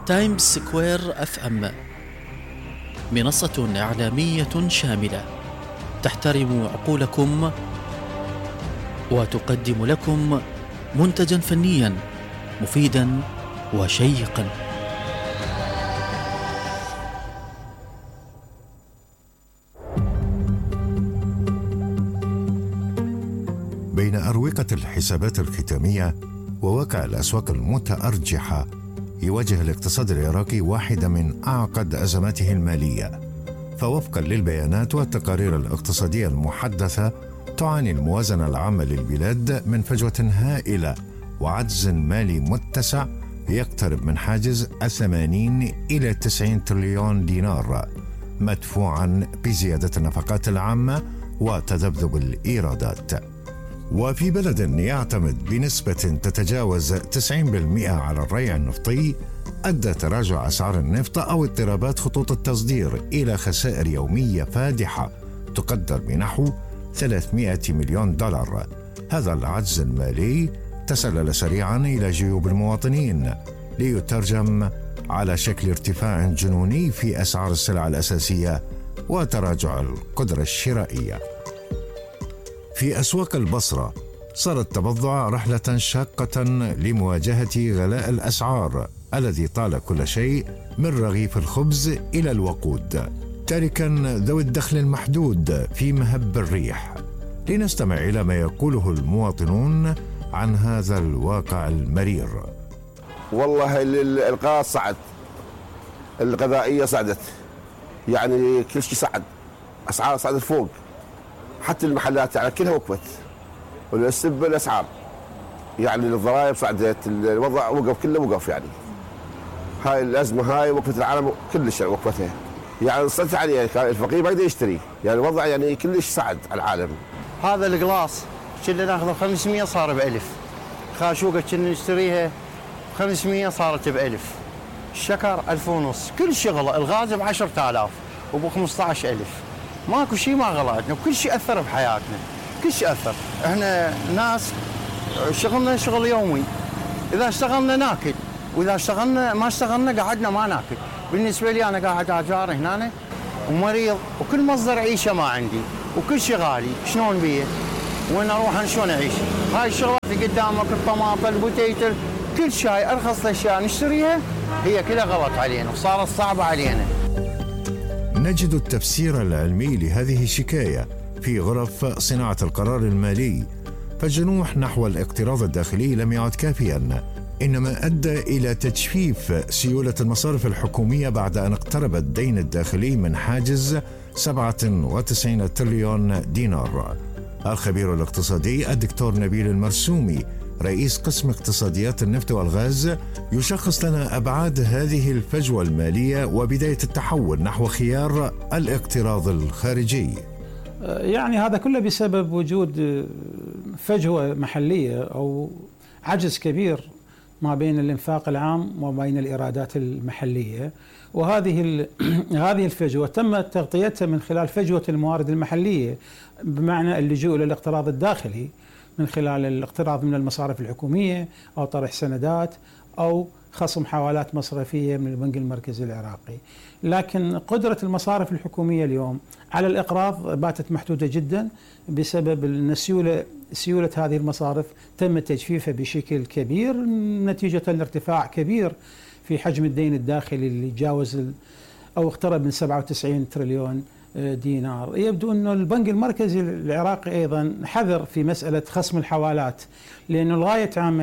تايمز سكوير FM منصة إعلامية شاملة تحترم عقولكم وتقدم لكم منتجا فنيا مفيدا وشيقا. بين أروقة الحسابات الختامية وواقع الأسواق المتأرجحة، يواجه الاقتصاد العراقي واحدة من أعقد أزماته المالية. فوفقا للبيانات والتقارير الاقتصادية المحدثة، تعاني الموازنة العامة للبلاد من فجوة هائلة وعجز مالي متسع يقترب من حاجز 80 إلى 90 تريليون دينار، مدفوعا بزيادة النفقات العامة وتذبذب الإيرادات. وفي بلد يعتمد بنسبة تتجاوز 90% على الريع النفطي، أدى تراجع أسعار النفط أو اضطرابات خطوط التصدير إلى خسائر يومية فادحة تقدر بنحو 300 مليون دولار. هذا العجز المالي تسلل سريعا إلى جيوب المواطنين، ليترجم على شكل ارتفاع جنوني في أسعار السلع الأساسية وتراجع القدرة الشرائية. في أسواق البصرة صار التبضع رحلة شاقة لمواجهة غلاء الأسعار الذي طال كل شيء من رغيف الخبز إلى الوقود، تاركا ذوي الدخل المحدود في مهب الريح. لنستمع إلى ما يقوله المواطنون عن هذا الواقع المرير. والله القاص صعد، الغذائية صعدت، يعني كل شيء صعد، أسعار صعدت فوق، حتى المحلات يعني كلها وقفت، والسب الأسعار يعني الضرائب صعدت، الوضع وقف، كله وقف. يعني هاي الأزمة هاي وقفت العالم كلش وقفتها، يعني صرت عليه الفقير ما يقدر يشتري، يعني الوضع يعني كلش صعد على العالم. هذا القلاص كنا ناخذه 500 صار ب1000، خاشوقة كنا نشتريها 500 صارت ب1000، الشكر 1500، كل شيء غلى، الغاز ب10000 وب 15000، ماكو شيء ما غلى عندنا، وكل شيء اثر بحياتنا، كل شيء اثر. احنا ناس شغلنا شغل يومي، اذا اشتغلنا ناكل، واذا اشتغلنا ما اشتغلنا قعدنا ما ناكل. بالنسبه لي انا قاعد اجار هنا ومريض، وكل مصدر عيشه ما عندي، وكل شيء غالي، شلون بيه؟ وين اروح انا شلون اعيش؟ هاي الشغلات اللي قدامك، الطماطم، البوتيتل، كل شيء ارخص الاشياء نشتريها هي كلها غلط علينا وصارت صعبه علينا. نجد التفسير العلمي لهذه الشكاية في غرف صناعة القرار المالي، فالجنوح نحو الاقتراض الداخلي لم يعد كافيا، إنما أدى إلى تجفيف سيولة المصارف الحكومية بعد أن اقترب الدين الداخلي من حاجز 97 تريليون دينار. الخبير الاقتصادي الدكتور نبيل المرسومي رئيس قسم اقتصاديات النفط والغاز يشخص لنا أبعاد هذه الفجوة المالية وبداية التحول نحو خيار الاقتراض الخارجي. يعني هذا كله بسبب وجود فجوة محلية أو عجز كبير ما بين الإنفاق العام وما بين الإيرادات المحلية، وهذه هذه الفجوة تم تغطيتها من خلال فجوة الموارد المحلية، بمعنى اللجوء إلى الاقتراض الداخلي من خلال الاقتراض من المصارف الحكومية أو طرح سندات أو خصم حوالات مصرفية من البنك المركزي العراقي. لكن قدرة المصارف الحكومية اليوم على الإقراض باتت محدودة جدا بسبب أن سيولة هذه المصارف تم تجفيفها بشكل كبير نتيجة لارتفاع كبير في حجم الدين الداخلي اللي جاوز أو اقترب من 97 تريليون دينار. يبدو أن البنك المركزي العراقي أيضا حذر في مسألة خصم الحوالات، لأنه لغاية عام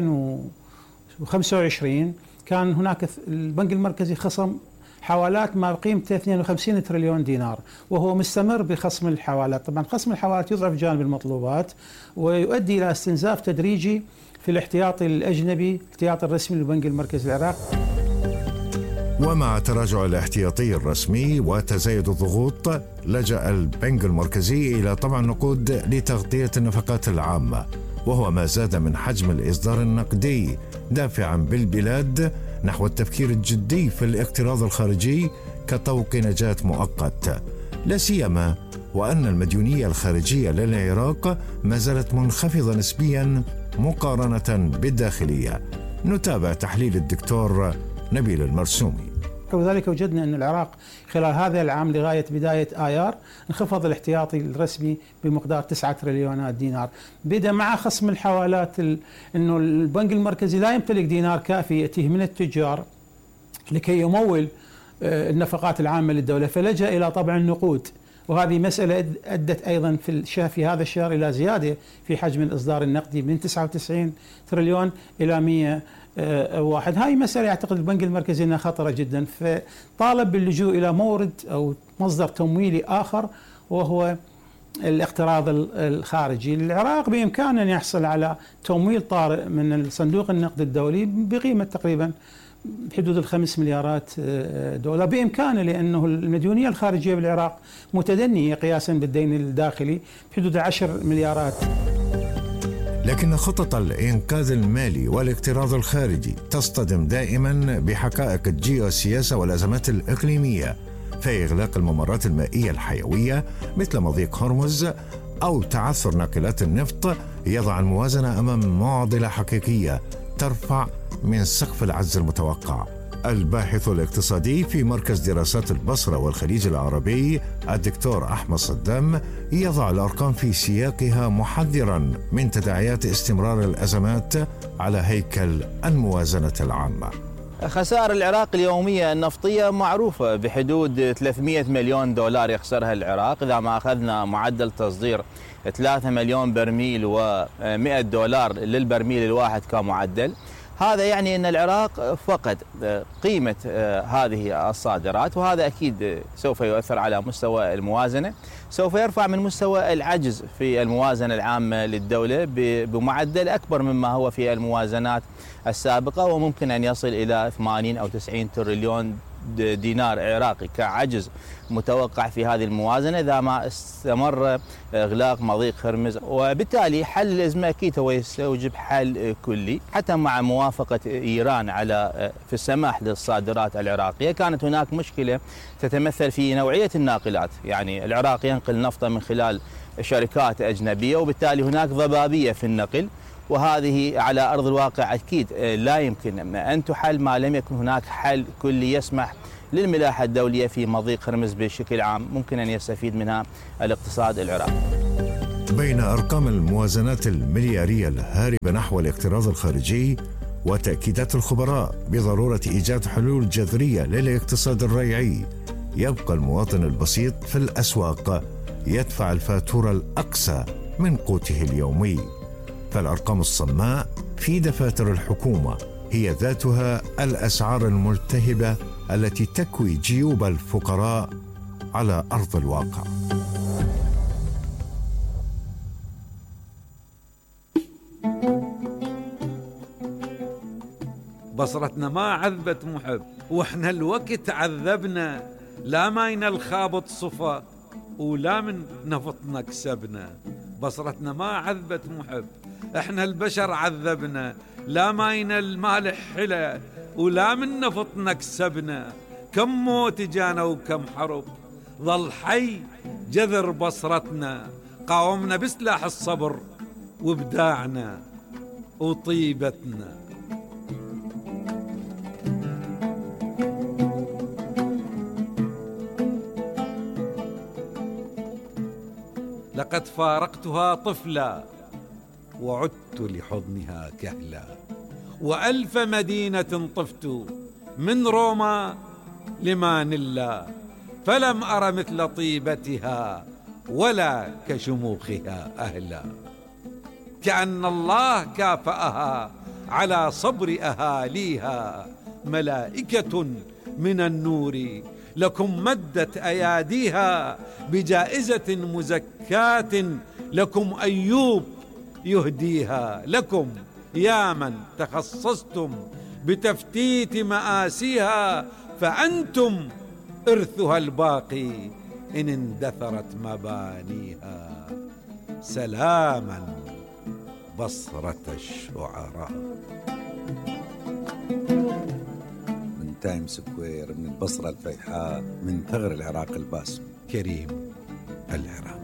2025 كان هناك البنك المركزي خصم حوالات ما قيمته 52 تريليون دينار، وهو مستمر بخصم الحوالات. طبعا خصم الحوالات يضعف جانب المطلوبات ويؤدي إلى استنزاف تدريجي في الاحتياطي الأجنبي، الاحتياطي الرسمي للبنك المركزي العراقي. ومع تراجع الاحتياطي الرسمي وتزايد الضغوط، لجأ البنك المركزي إلى طبع النقود لتغطية النفقات العامة، وهو ما زاد من حجم الإصدار النقدي، دافعا بالبلاد نحو التفكير الجدي في الاقتراض الخارجي كطوق نجاة مؤقت، لا سيما وأن المديونية الخارجية للعراق ما زالت منخفضة نسبيا مقارنة بالداخلية. نتابع تحليل الدكتور نبيل المرسومي. وذلك وجدنا أن العراق خلال هذا العام لغاية بداية آيار انخفض الاحتياطي الرسمي بمقدار 9 تريليونات دينار. بدأ مع خصم الحوالات أنه البنك المركزي لا يمتلك دينار كافي يأتيه من التجار لكي يمول النفقات العامة للدولة، فلجأ إلى طبع النقود، وهذه مسألة أدت أيضا في هذا الشهر إلى زيادة في حجم الإصدار النقدي من 99 تريليون إلى 101. هاي مسألة يعتقد البنك المركزي أنها خطرة جدا، فطالب باللجوء إلى مورد أو مصدر تمويلي آخر وهو الاقتراض الخارجي. العراق بإمكانه أن يحصل على تمويل طارئ من صندوق النقد الدولي بقيمة تقريبا بحدود 5 مليارات دولار بإمكانه، لأنه المديونية الخارجية بالعراق متدنية قياسا بالدين الداخلي بحدود 10 مليارات. لكن خطط الإنقاذ المالي والاقتراض الخارجي تصطدم دائما بحقائق الجيوسياسة والأزمات الإقليمية، فإغلاق الممرات المائية الحيوية مثل مضيق هرمز أو تعثر ناقلات النفط يضع الموازنة أمام معضلة حقيقية ترفع من سقف العجز المتوقع. الباحث الاقتصادي في مركز دراسات البصرة والخليج العربي الدكتور أحمد صدام يضع الأرقام في سياقها محذرا من تداعيات استمرار الأزمات على هيكل الموازنة العامة. خسائر العراق اليومية النفطية معروفة بحدود 300 مليون دولار يخسرها العراق إذا ما أخذنا معدل تصدير 3 مليون برميل و100 دولار للبرميل الواحد كمعدل. هذا يعني أن العراق فقد قيمة هذه الصادرات، وهذا أكيد سوف يؤثر على مستوى الموازنة، سوف يرفع من مستوى العجز في الموازنة العامة للدولة بمعدل أكبر مما هو في الموازنات السابقة، وممكن أن يصل إلى 80 أو 90 تريليون دينار عراقي كعجز متوقع في هذه الموازنة إذا ما استمر إغلاق مضيق هرمز. وبالتالي حل الأزمة أكيد هو يستوجب حل كلي، حتى مع موافقة إيران على في السماح للصادرات العراقية. كانت هناك مشكلة تتمثل في نوعية الناقلات، يعني العراق ينقل نفطه من خلال شركات أجنبية، وبالتالي هناك ضبابية في النقل، وهذه على أرض الواقع أكيد لا يمكن أن تحل ما لم يكن هناك حل كلي يسمح للملاحة الدولية في مضيق هرمز بشكل عام ممكن أن يستفيد منها الاقتصاد العراقي. بين أرقام الموازنات المليارية الهاربة نحو الاقتراض الخارجي وتأكيدات الخبراء بضرورة إيجاد حلول جذرية للاقتصاد الريعي، يبقى المواطن البسيط في الأسواق يدفع الفاتورة الأقصى من قوته اليومي. فالأرقام الصماء في دفاتر الحكومة هي ذاتها الأسعار الملتهبة التي تكوي جيوب الفقراء على أرض الواقع. بصرتنا ما عذبت محب، واحنا الوقت عذبنا، لا ماينا الخابط صفا ولا من نفطنا كسبنا. بصرتنا ما عذبت محب، احنا البشر عذبنا، لا ماينا المالح حلا ولا من نفطنا كسبنا. كم موت جانا وكم حرب، ظل حي جذر بصرتنا، قاومنا بسلاح الصبر وابداعنا وطيبتنا. لقد فارقتها طفلا وعدت لحضنها كهلا، وألف مدينة طفت من روما لمانيلا، فلم أر مثل طيبتها ولا كشموخها أهلا. كأن الله كافأها على صبر أهاليها، ملائكة من النور لكم مدت أياديها، بجائزة مزكاة لكم أيوب يهديها. لكم يا من تخصصتم بتفتيت مآسيها، فأنتم إرثها الباقي إن اندثرت مبانيها. سلاما بصرة الشعراء. من تايم سكوير، من البصرة الفيحاء، من ثغر العراق الباسم، كريم العراق.